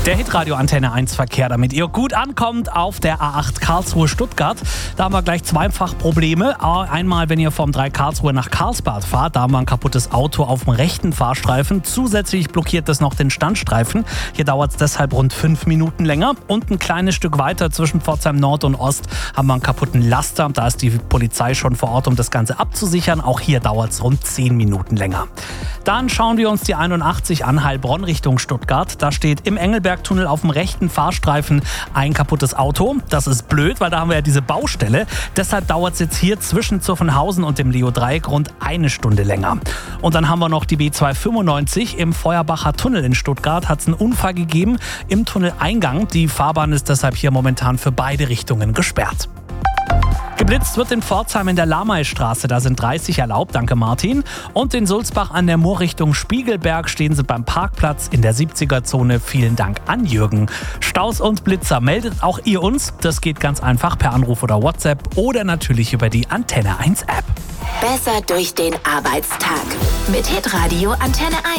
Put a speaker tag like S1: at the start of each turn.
S1: Der Hitradio Antenne 1 Verkehr, damit ihr gut ankommt auf der A8 Karlsruhe-Stuttgart. Da haben wir gleich zweifach Probleme. Einmal, wenn ihr vom 3 Karlsruhe nach Karlsbad fahrt, da haben wir ein kaputtes Auto auf dem rechten Fahrstreifen. Zusätzlich blockiert das noch den Standstreifen. Hier dauert es deshalb rund 5 Minuten länger. Und ein kleines Stück weiter zwischen Pforzheim Nord und Ost haben wir einen kaputten Laster. Da ist die Polizei schon vor Ort, um das Ganze abzusichern. Auch hier dauert es rund 10 Minuten länger. Dann schauen wir uns die 81 an, Heilbronn Richtung Stuttgart. Da steht im Engelbergtunnel auf dem rechten Fahrstreifen ein kaputtes Auto. Das ist blöd, weil da haben wir ja diese Baustelle. Deshalb dauert es jetzt hier zwischen Zuffenhausen und dem Leo-Dreieck rund 1 Stunde länger. Und dann haben wir noch die B295 im Feuerbacher Tunnel in Stuttgart. Hat es einen Unfall gegeben im Tunneleingang. Die Fahrbahn ist deshalb hier momentan für beide Richtungen gesperrt. Geblitzt wird in Pforzheim in der Lameistraße, da sind 30 erlaubt, danke Martin. Und in Sulzbach an der Mur Richtung Spiegelberg stehen sie beim Parkplatz in der 70er-Zone. Vielen Dank an Jürgen. Staus und Blitzer, meldet auch ihr uns. Das geht ganz einfach per Anruf oder WhatsApp oder natürlich über die Antenne 1 App.
S2: Besser durch den Arbeitstag mit Hitradio Antenne 1.